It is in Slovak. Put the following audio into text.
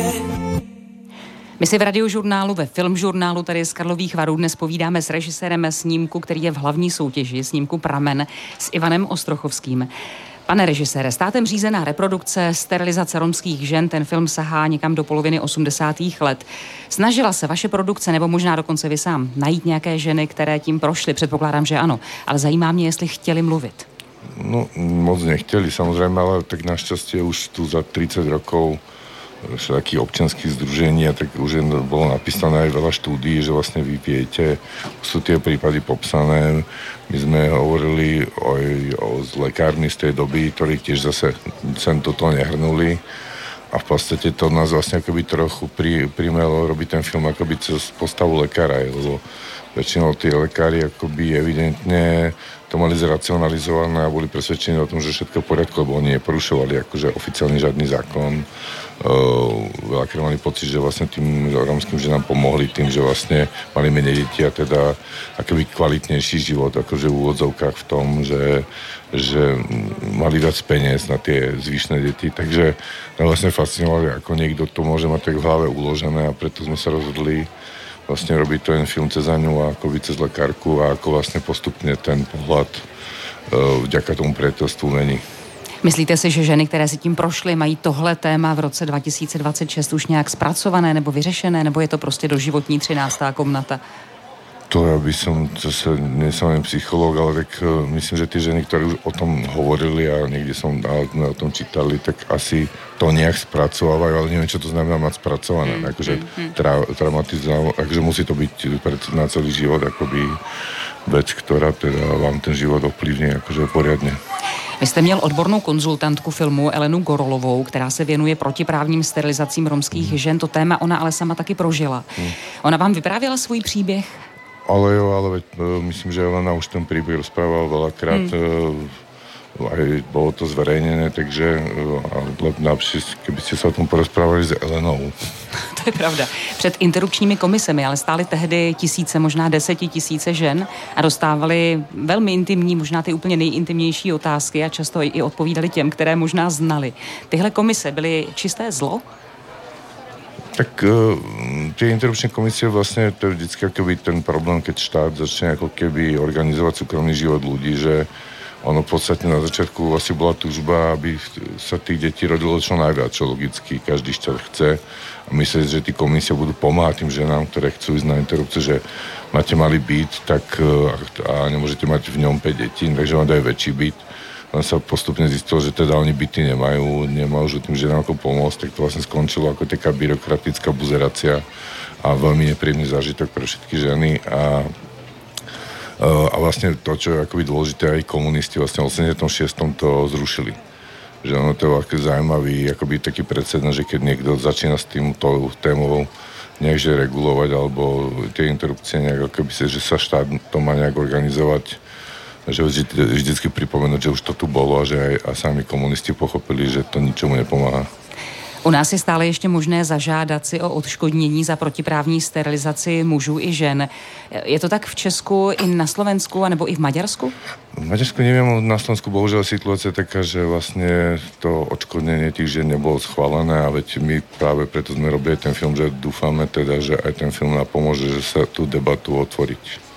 My si v radiožurnálu, ve filmžurnálu tady z Karlových Varů dnes povídáme s režisérem snímku, který je v hlavní soutěži, snímku Pramen, s Ivanem Ostrochovským. Pane režisére, státem řízená reprodukce, sterilizace romských žen, ten film sahá někam do poloviny 80. let. Snažila se vaše produkce, nebo možná dokonce vy sám, najít nějaké ženy, které tím prošly? Předpokládám, že ano, ale zajímá mě, jestli chtěli mluvit. No, moc nechtěli, samozřejmě, ale tak naštěstí už tu za 30 rokov všetkých občianských združení a tak už bolo napísané aj veľa štúdií, že vlastne vy viete, sú tie prípady popsané. My sme hovorili o lekármi z tej doby, ktorí tiež zase sem toto nehrnuli a v podstate to nás vlastne akoby trochu primelo robiť ten film akoby cez postavu lekára, lebo väčšinou tí lekári akoby evidentne to mali zracionalizované a boli presvedčení o tom, že všetko v poriadku, lebo oni neporušovali akože oficiálne žiadny zákon. Veľakrát mali pocit, že vlastne tým romským ženám pomohli tým, že vlastne mali menej detí a teda akoby kvalitnejší život, akože v úvodzovkách v tom, že mali viac peniaz na tie zvyšné deti. Takže vlastne fascinovali, ako niekto to môže mať tak v hlave uložené a preto sme sa rozhodli vlastne robiť ten film cez ňu a akoby cez lekárku a ako vlastne postupne ten pohľad vďaka tomu priateľstvu mení. Myslíte si, že ženy, které si tím prošly, mají tohle téma v roce 2026 už nějak zpracované nebo vyřešené, nebo je to prostě doživotní 13. komnata? To ja by som, zase nie som len psychológ, ale tak myslím, že tí ženy, ktorí už o tom hovorili a niekde sme o tom čítali, tak asi to nejak spracovávajú, ale neviem, čo to znamená mať spracované. Akože traumatizované, akože musí to byť na celý život akoby vec, ktorá teda vám ten život ovplyvní akože poriadne. Vy jste měl odbornou konzultantku filmu Elenu Gorolovou, která se věnuje protiprávním sterilizacím romských žen. To téma ona ale sama taky prožila. Ona vám vyprávěla svůj příběh? Ale jo, ale myslím, že Elena už ten príbeh rozprávala veľakrát. Aj bolo to zverejnené, takže keby ste sa o tom porozprávali s Elenou. To je pravda. Před interrupčními komisemi ale stály tehdy tisíce, možná 10 000 žen a dostávali velmi intimní, možná ty úplně nejintimnější otázky a často i odpovídali těm, které možná znali. Tyhle komise byly čisté zlo? Tak tie interrupčné komisie vlastne to je vždycky akoby ten problém, keď štát začne ako keby organizovať súkromný život ľudí, že ono v podstate na začiatku asi bola túžba, aby sa tých detí rodilo čo najviac, čo logicky každý štát chce a myslieť, že tí komisie budú pomáhať tým ženám, ktoré chcú ísť na interrupciu, že máte malý byt tak, a nemôžete mať v ňom 5 detí, takže vám dajú väčší byt. Len sa postupne zistilo, že teda oni byty nemôžu tým ženám ako pomôcť, tak to vlastne skončilo ako taká byrokratická buzerácia a veľmi nepríjemný zážitok pre všetky ženy a vlastne to, čo je akoby dôležité, aj komunisti vlastne v 86. to zrušili. Že ono to je ako zaujímavý akoby taký precedent, že keď niekto začína s týmto témovou nejakže regulovať alebo tie interrupcie nejak akoby že sa štát to má nejak organizovať, že vždycky pripomenúť, že už to tu bolo a že aj sami komunisti pochopili, že to ničomu nepomáhá. U nás je stále ještě možné zažádat si o odškodnění za protiprávní sterilizaci mužů i žen. Je to tak v Česku i na Slovensku, anebo i v Maďarsku? V Maďarsku neviem, na Slovensku bohužiaľ situácia je taká, že vlastne to odškodnenie tých žien nebolo schválené a veď my práve preto sme robili ten film, že dúfame teda, že aj ten film nám pomôže, že sa tú debatu otvoriť.